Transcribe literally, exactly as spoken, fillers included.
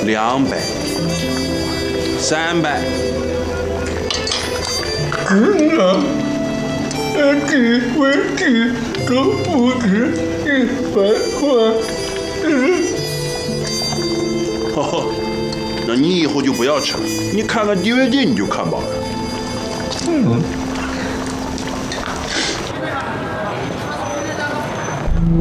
两百，三百。 嗯啊，这问题都不止一百块。嗯。 哦，那你以后就不要吃了，你看看 D V D 你就看饱了。 嗯。